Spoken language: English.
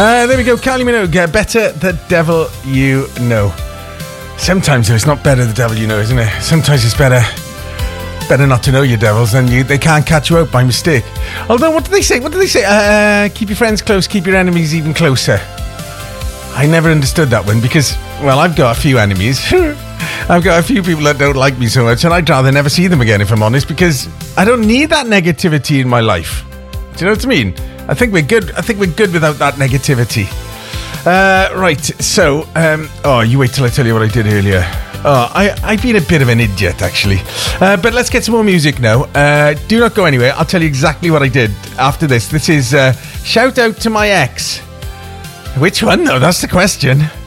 There we go. Kylie Minogue, Better the Devil You Know. Sometimes it's not better the devil you know, isn't it? Sometimes it's better not to know your devils, and they can't catch you out by mistake. Although, what do they say? Keep your friends close, keep your enemies even closer. I never understood that one because, well, I've got a few enemies. I've got a few people that don't like me so much, and I'd rather never see them again, if I'm honest, because I don't need that negativity in my life. Do you know what I mean? I think we're good without that negativity. Right, so, you wait till I tell you what I did earlier. I've been a bit of an idiot, actually. But let's get some more music now. Do not go anywhere. I'll tell you exactly what I did after this. This is Shout Out to My Ex. Which one, though? That's the question.